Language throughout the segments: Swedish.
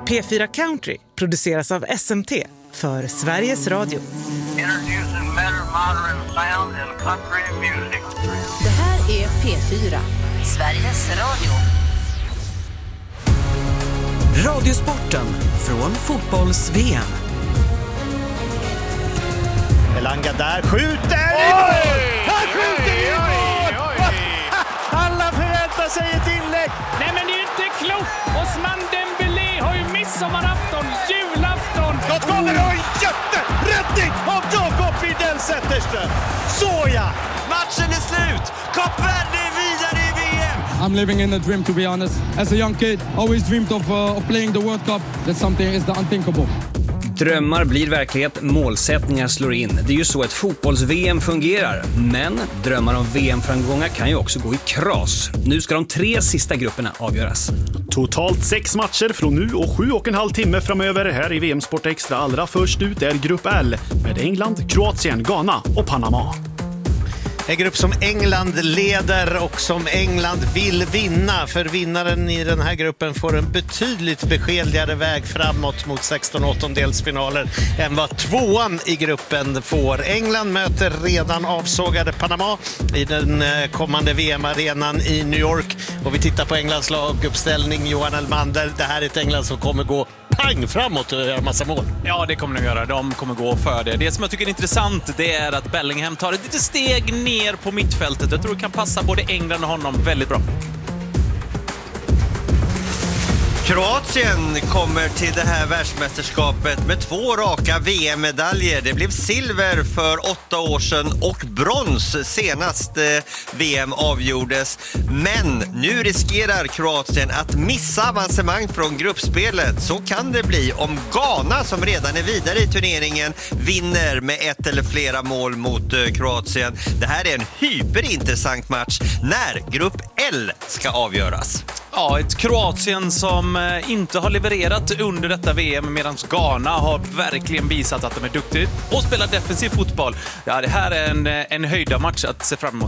P4 Country produceras av SMT för Sveriges Radio. Det här är P4, Sveriges Radio. Radiosporten från fotbolls-VM. Elanga där skjuter i mål! Han skjuter i mål! Alla förväntar sig ett inlägg. Nej, men det är ju inte klokt. Osman Dembélé har ju midsommarafton, julafton. Skott kommer och en jätteräddning av Jakob Widell Zetterström. Såja! Matchen är slut. Kap Verde är vidare i VM. I'm living in a dream, to be honest. As a young kid, always dreamed of playing the World Cup. That's something is the unthinkable. Drömmar blir verklighet, målsättningar slår in. Det är ju så ett fotbolls-VM fungerar. Men drömmar om VM-framgångar kan ju också gå i kras. Nu ska de 3 sista grupperna avgöras. Totalt 6 matcher från nu och 7,5 timme framöver här i VM Sport Extra. Allra först ut är grupp L med England, Kroatien, Ghana och Panama. En grupp som England leder och som England vill vinna. För vinnaren i den här gruppen får en betydligt beskedligare väg framåt mot 16/8-delsfinaler än vad 2:an i gruppen får. England möter redan avsågade Panama i den kommande VM-arenan i New York. Och vi tittar på Englands laguppställning. Johan Elmander, det här är ett England som kommer gå pang framåt och göra massa mål. Ja, det kommer de göra. De kommer gå för det. Det som jag tycker är intressant, det är att Bellingham tar ett litet steg ner på mittfältet. Jag tror det kan passa både England och honom väldigt bra. Kroatien kommer till det här världsmästerskapet med 2 raka VM-medaljer. Det blev silver för 8 år sedan och brons senast VM avgjordes. Men nu riskerar Kroatien att missa avancemang från gruppspelet. Så kan det bli om Ghana, som redan är vidare i turneringen, vinner med 1 eller flera mål mot Kroatien. Det här är en hyperintressant match när grupp L ska avgöras. Ja, ett Kroatien som inte har levererat under detta VM, medan Ghana har verkligen visat att de är duktiga och spelar defensiv fotboll. Ja, det här är en höjda match att se fram emot.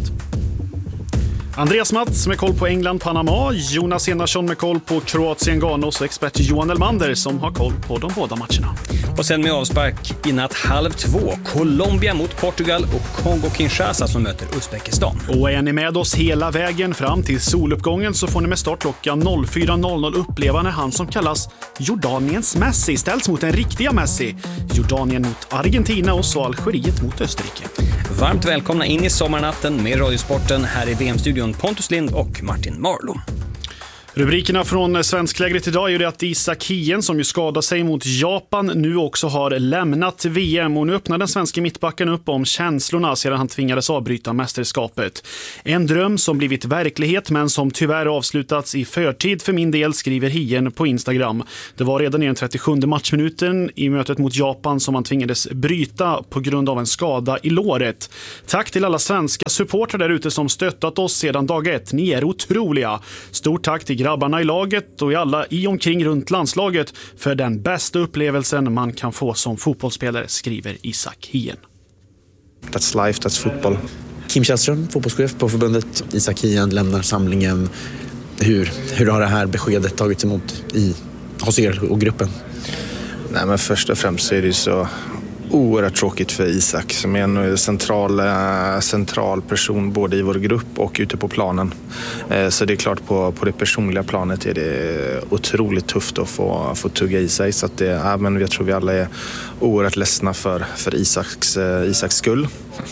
Andreas Mats med koll på England, Panama, Jonas Enarsson med koll på Kroatien, Ghana och expert Johan Elmander som har koll på de båda matcherna. Och sen med avspark i natt 1:30, Colombia mot Portugal och Kongo-Kinshasa som möter Uzbekistan. Och är ni med oss hela vägen fram till soluppgången så får ni med start klockan 04.00 uppleva när han som kallas Jordaniens Messi ställs mot den riktiga Messi. Jordanien mot Argentina och så Algeriet mot Österrike. Varmt välkomna in i sommarnatten med Radiosporten här i VM-studion Pontus Lind och Martin Marlo. Rubrikerna från svensklägret idag är det att Isak Hien, som ju skadade sig mot Japan, nu också har lämnat VM. Och nu öppnar den svenska mittbacken upp om känslorna sedan han tvingades avbryta mästerskapet. En dröm som blivit verklighet men som tyvärr avslutats i förtid för min del, skriver Hien på Instagram. Det var redan i den 37:e matchminuten i mötet mot Japan som han tvingades bryta på grund av en skada i låret. Tack till alla svenska supportrar där ute som stöttat oss sedan dag 1. Ni är otroliga. Stort tack till grabbarna i laget och i alla i omkring runt landslaget för den bästa upplevelsen man kan få som fotbollsspelare, skriver Isak Hien. That's life, that's football. Kim Källström, fotbollschef på förbundet. Isak Hien lämnar samlingen. Hur har det här beskedet tagits emot hos er och gruppen? Nej, men först och främst så är det ju så oerhört tråkigt för Isak som är en central person både i vår grupp och ute på planen. Så det är klart på det personliga planet är det otroligt tufft att få tugga i sig. Så att men jag tror vi alla är oerhört ledsna för Isaks skull.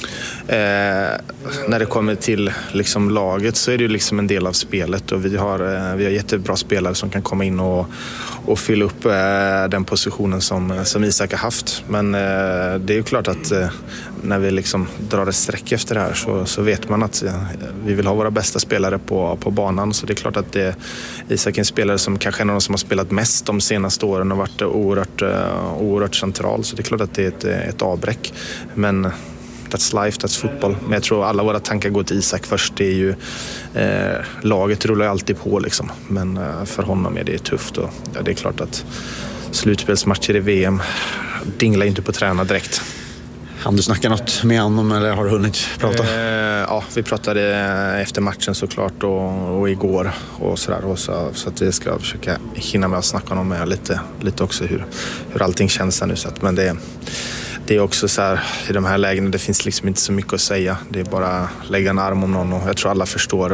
När det kommer till liksom laget så är det ju liksom en del av spelet och vi har jättebra spelare som kan komma in och fylla upp den positionen som Isak har haft. Men det är ju klart att när vi liksom drar ett streck efter det här så vet man att vi vill ha våra bästa spelare på banan. Så det är klart att Isak är en spelare som kanske är en av de som har spelat mest de senaste åren och varit oerhört central. Så det är klart att det är ett avbräck. Men that's life, that's football. Men jag tror alla våra tankar går till Isak först. Det är ju laget rullar alltid på liksom. Men för honom är det tufft och det är klart att slutspelsmatcher i VM dinglar inte på träna direkt. Hann du snacka något med honom eller har du hunnit prata? Ja, vi pratade efter matchen såklart och igår och sådär. Och så att vi ska försöka hinna med att snacka honom med lite också hur allting känns här nu. Så att, men det är också så här, i de här lägena det finns liksom inte så mycket att säga. Det är bara lägga en arm om någon och jag tror alla förstår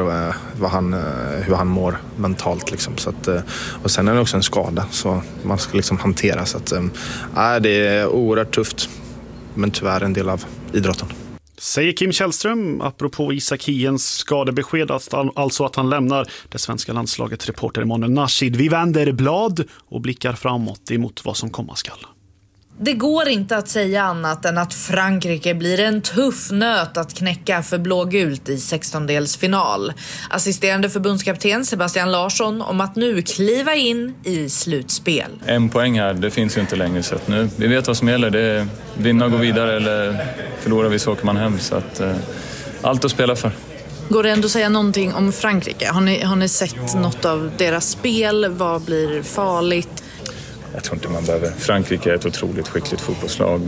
hur han mår mentalt liksom. Så att, och sen är det också en skada så man ska liksom hantera. Så att, det är oerhört tufft men tyvärr en del av idrotten. Säger Kim Källström apropå Isak Hiens skadebesked alltså att han lämnar det svenska landslaget. Reporter Emanuel Nasheed. Vi vänder blad och blickar framåt emot vad som komma skall. Det går inte att säga annat än att Frankrike blir en tuff nöt att knäcka för blågult i 16-delsfinal. Assisterande förbundskapten Sebastian Larsson om att nu kliva in i slutspel. En poäng här, det finns ju inte längre så att nu. Vi vet vad som gäller, det är vinna och gå vidare eller förlora vi så åker man hem. Så att, allt att spela för. Går det ändå att säga någonting om Frankrike? Har ni sett något av deras spel? Vad blir farligt? Jag tror inte man behöver. Frankrike är ett otroligt skickligt fotbollslag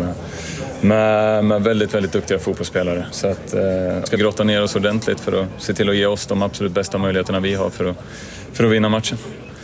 med väldigt, väldigt duktiga fotbollsspelare. Så att ska grotta ner oss ordentligt för att se till att ge oss de absolut bästa möjligheterna vi har för att vinna matchen.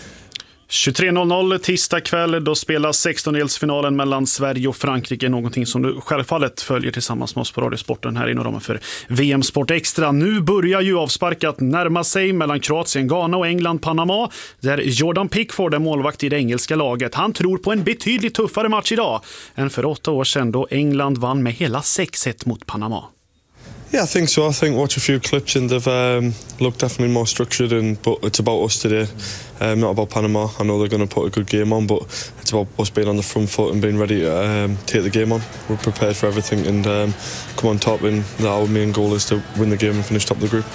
23.00 tisdag kväll, då spelas 16-delsfinalen mellan Sverige och Frankrike, någonting som du självfallet följer tillsammans med oss på Radiosporten här inom ramen för VM Sport Extra. Nu börjar ju avsparkat närma sig mellan Kroatien, Ghana och England, Panama, där Jordan Pickford är målvakt i det engelska laget. Han tror på en betydligt tuffare match idag än för 8 år sedan då England vann med hela 6-1 mot Panama. Yeah, I think so. I think watch a few clips and they've looked definitely more structured, but it's about us today, not about Panama. I know they're going to put a good game on, but it's about us being on the front foot and being ready to take the game on. We're prepared for everything and come on top, and our main goal is to win the game and finish top of the group.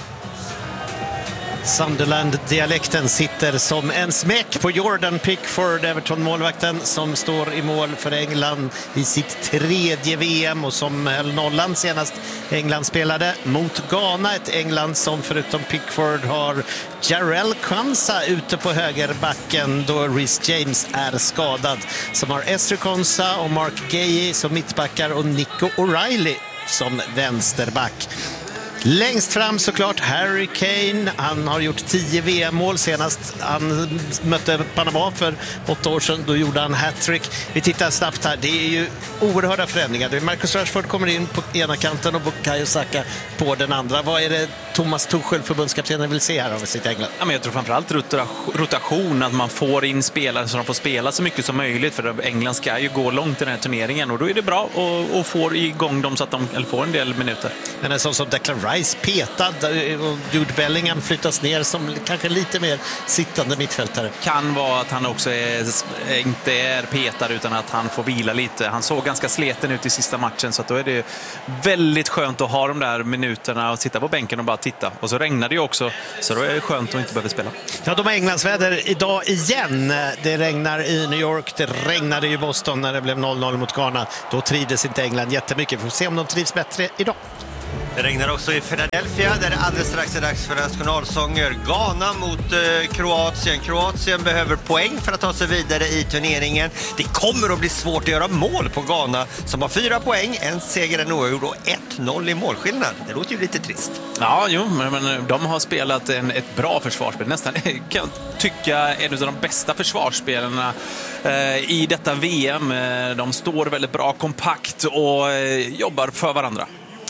Sunderland-dialekten sitter som en smäck på Jordan Pickford, Everton-målvakten som står i mål för England i sitt 3:e VM och som höll nollan senast England spelade mot Ghana. Ett England som förutom Pickford har Jarell Quansah ute på högerbacken då Reece James är skadad. Som har Ezri Konsa och Mark Guehi som mittbackar och Nico O'Reilly som vänsterback. Längst fram såklart Harry Kane. Han har gjort 10 VM-mål senast. Han mötte Panama för 8 år sedan. Då gjorde han hattrick. Vi tittar snabbt här. Det är ju oerhörda förändringar. Det är Marcus Rashford kommer in på ena kanten och Bukayo Saka på den andra. Vad är det Thomas Tuchel, förbundskaptenen, vill se här av sitt England? Ja, men jag tror framförallt rotation, att man får in spelare så de får spela så mycket som möjligt, för England ska ju gå långt i den här turneringen och då är det bra att få igång dem så att de får en del minuter. Men en sån som Declan Rice petad och Jude Bellingham flyttas ner som kanske lite mer sittande mittfältare. Kan vara att han också inte är petad utan att han får vila lite. Han såg ganska sleten ut i sista matchen, så att då är det väldigt skönt att ha de där minuterna och sitta på bänken och bara titta. Och så regnar det ju också, så då är det skönt att inte behöva spela. Ja, de har Englandsväder idag igen. Det regnar i New York, det regnade i Boston när det blev 0-0 mot Ghana. Då trivdes inte England jättemycket. Vi får se om de trivs bättre idag. Det regnar också i Philadelphia där det alldeles strax är dags för nationalsånger. Ghana mot Kroatien. Kroatien behöver poäng för att ta sig vidare i turneringen. Det kommer att bli svårt att göra mål på Ghana som har 4 poäng, en seger, en oavgjord och 1-0 i målskillnad. Det låter ju lite trist. Ja, jo, men de har spelat ett bra försvarsspel. Nästan kan jag tycka en av de bästa försvarsspelarna i detta VM. De står väldigt bra, kompakt och jobbar för varandra.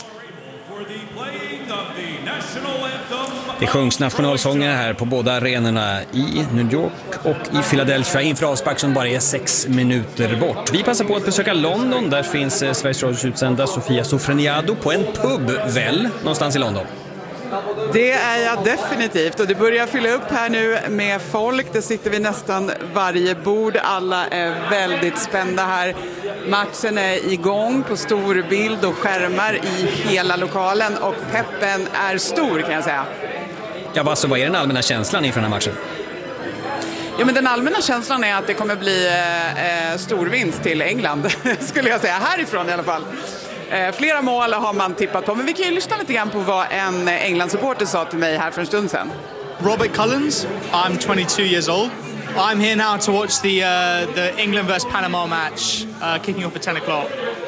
Det sjungs nationalsånger här på båda arenorna i New York och i Philadelphia inför avspark som bara är 6 minuter bort. Vi passar på att besöka London. Där finns Sveriges Radios utsända Sofia Sofreniado på en pub väl någonstans i London. Det är jag definitivt, och det börjar fylla upp här nu med folk. Det sitter vi nästan varje bord. Alla är väldigt spända här. Matchen är igång på stor bild och skärmar i hela lokalen och peppen är stor, kan jag säga. Ja, alltså, vad är den allmänna känslan inför den här matchen? Ja, men den allmänna känslan är att det kommer bli stor vinst till England, skulle jag säga, härifrån i alla fall. Flera mål har man tippat på, men vi kan ju lyssna lite grann på vad en England-supporter sa till mig här för en stund sedan. Robert Cullens, I'm 22 years old. I'm here now to watch the England vs Panama match kicking off at 10 o'clock.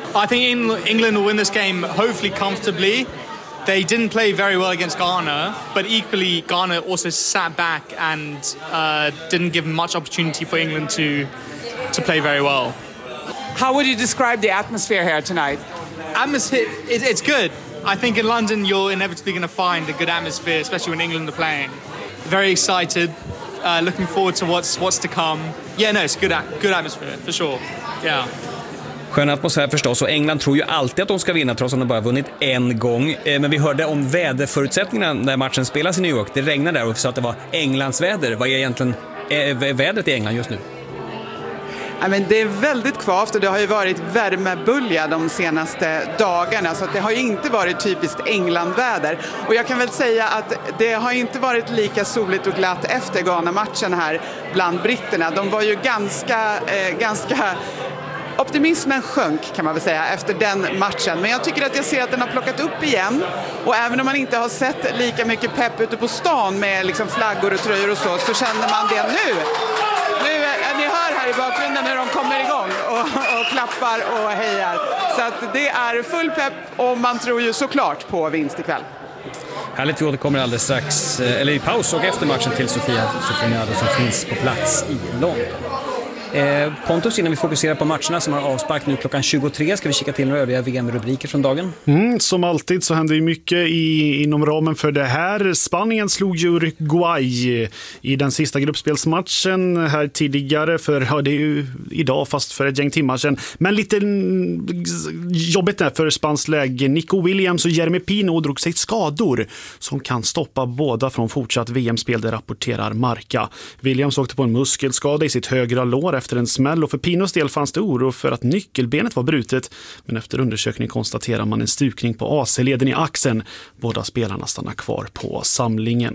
I think England will win this game hopefully comfortably. They didn't play very well against Ghana, but equally Ghana also sat back and didn't give much opportunity for England to play very well. How would you describe the atmosphere here tonight? Atmosphere, it's good. I think in London you're inevitably going to find a good atmosphere, especially when England are playing. Very excited, looking forward to what's to come. Yeah, no, it's good atmosphere for sure. Yeah. Skön atmosfär förstås, och England tror ju alltid att de ska vinna trots att de bara vunnit en gång. Men vi hörde om väderförutsättningarna när matchen spelas i New York. Det regnade där och vi sa att det var Englands väder. Vad är egentligen vädret i England just nu? Ja, men det är väldigt kvavt och det har ju varit värmebölja de senaste dagarna, så att det har ju inte varit typiskt Englandväder. Och jag kan väl säga att det har inte varit lika soligt och glatt efter Ghana-matchen här bland britterna. De var ju ganska optimismen sjönk, kan man väl säga, efter den matchen. Men jag tycker att jag ser att den har plockat upp igen. Och även om man inte har sett lika mycket pepp ute på stan med liksom flaggor och tröjor och så känner man det nu. Ni hör här i bakgrunden hur de kommer igång och klappar och hejar. Så att det är full pepp och man tror ju såklart på vinst ikväll. Härligt, vi återkommer alldeles strax, eller i paus och efter matchen till Sofia Nördel som finns på plats i London. Pontus, innan vi fokuserar på matcherna som har avspark nu klockan 23, ska vi kika till några övriga VM-rubriker från dagen. Som alltid så händer ju mycket inom ramen för det här. Spanien slog ju Uruguay i den sista gruppspelsmatchen här tidigare, för det är ju idag fast för ett gäng timmar sedan. Men lite jobbigt där för spanskt läge. Nico Williams och Jeremy Pino drog sig skador som kan stoppa båda från fortsatt VM-spel, det rapporterar Marca. Williams åkte på en muskelskada i sitt högra lår efter en smäll, och för Pinos del fanns det oro för att nyckelbenet var brutet, men efter undersökning konstaterar man en stukning på AC-leden i axeln. Båda spelarna stannar kvar på samlingen.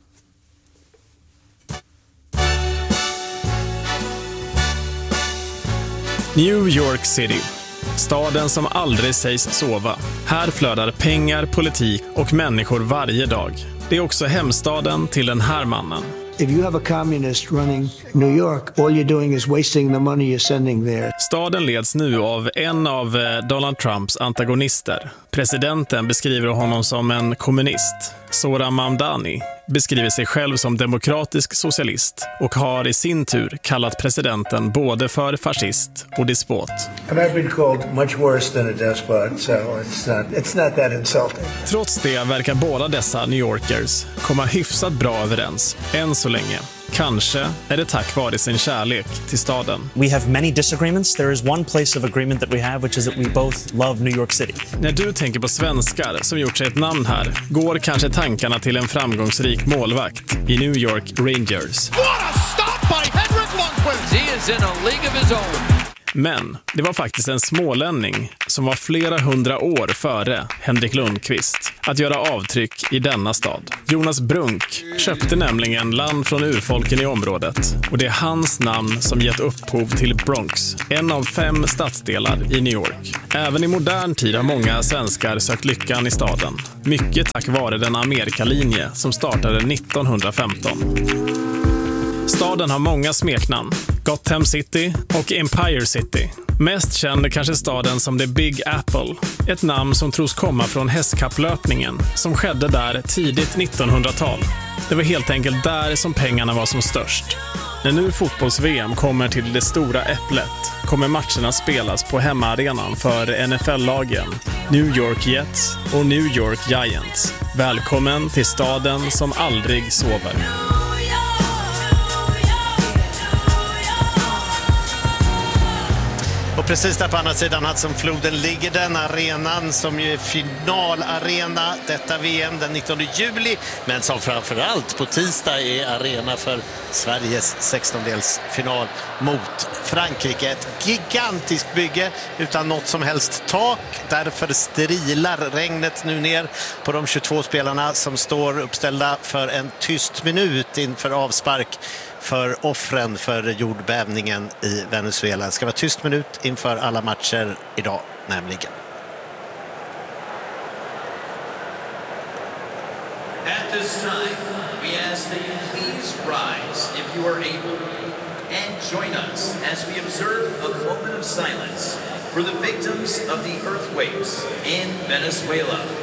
New York City. Staden som aldrig sägs sova. Här flödar pengar, politik och människor varje dag. Det är också hemstaden till den här mannen. If you have a communist running New York, all you're doing is wasting the money you're sending there. Staden leds nu av en av Donald Trumps antagonister. Presidenten beskriver honom som en kommunist. Zohran Mamdani beskriver sig själv som demokratisk socialist och har i sin tur kallat presidenten både för fascist och despot. And I've been called much worse than a despot, so it's not that insulting. Trots det verkar båda dessa New Yorkers komma hyfsat bra överens, än så länge. Kanske är det tack vare sin kärlek till staden. We have many disagreements. There is one place of agreement that we have, which is that we both love New York City. När du tänker på svenskar som gjort sig ett namn här, går kanske tankarna till en framgångsrik målvakt i New York Rangers. What a stop by Henrik Lundqvist! He is in a league of his own. Men det var faktiskt en smålänning som var flera hundra år före Henrik Lundqvist att göra avtryck i denna stad. Jonas Brunk köpte nämligen land från urfolken i området, och det är hans namn som gett upphov till Bronx, en av 5 stadsdelar i New York. Även i modern tid har många svenskar sökt lyckan i staden, mycket tack vare den Amerikalinje som startade 1915. Staden har många smeknamn. Gotham City och Empire City. Mest känd kanske staden som The Big Apple. Ett namn som tros komma från hästkapplöpningen som skedde där tidigt 1900-tal. Det var helt enkelt där som pengarna var som störst. När nu fotbolls-VM kommer till det stora äpplet kommer matcherna spelas på hemmaarenan för NFL-lagen New York Jets och New York Giants. Välkommen till staden som aldrig sover. Och precis där på andra sidan Hudsonfloden ligger den arenan som ju är finalarena detta VM den 19 juli. Men som framförallt på tisdag är arena för Sveriges 16-delsfinal mot Frankrike. Ett gigantiskt bygge utan något som helst tak. Därför strilar regnet nu ner på de 22 spelarna som står uppställda för en tyst minut inför avspark för offren för jordbävningen i Venezuela. Det ska vara tyst minut inför alla matcher idag nämligen. At this time, we ask that you please rise if you are able and join us as we observe a moment of silence for for the victims of the earthquakes in Venezuela.